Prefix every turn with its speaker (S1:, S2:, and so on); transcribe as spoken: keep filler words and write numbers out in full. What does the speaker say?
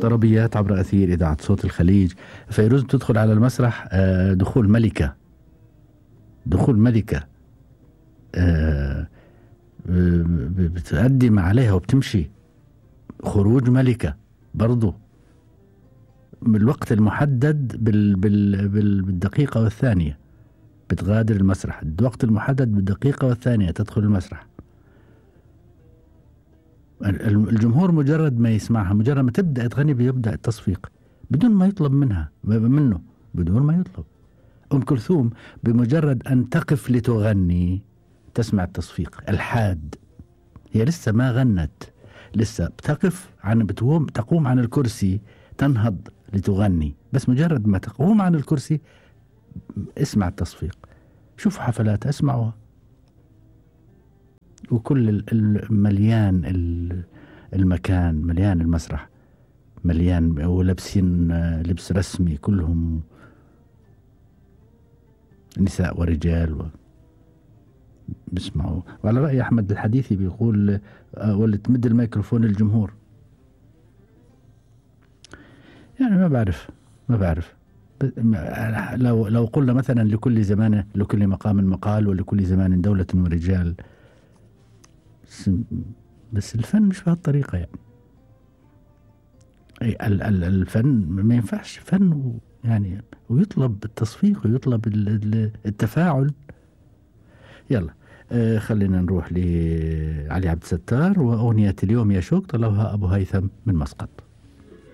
S1: طربيات عبر أثير إذاعة صوت الخليج. فيروز تدخل على المسرح دخول ملكة، دخول ملكة بتقدم عليها وبتمشي خروج ملكة برضو من الوقت المحدد بال بال بال بالدقيقة والثانية بتغادر المسرح، الوقت المحدد بالدقيقة والثانية تدخل المسرح. الجمهور مجرد ما يسمعها، مجرد ما تبدأ تغني بيبدأ التصفيق بدون ما يطلب منها منه بدون ما يطلب. أم كلثوم بمجرد أن تقف لتغني تسمع التصفيق الحاد. هي لسه ما غنت، لسه بتقف عن بتقوم تقوم عن الكرسي تنهض لتغني، بس مجرد ما تقوم عن الكرسي اسمع التصفيق. شوفوا حفلات اسمعوها، وكل مليان المكان، مليان المسرح مليان ولابسين لبس رسمي كلهم نساء ورجال و بيسمعوا. وعلى رأي أحمد الحديثي بيقول ولا تمد الميكروفون للجمهور. يعني ما بعرف ما بعرف لو لو قلنا مثلا لكل زمان لكل مقام مقال ولكل زمان دولة ورجال، بس الفن مش بهالطريقة. يعني الفن ما ينفعش فن يعني ويطلب التصفيق ويطلب التفاعل. يلا آه خلينا نروح لعلي عبد الستار وأغنية اليوم يا شوق طلبها أبو هيثم من مسقط.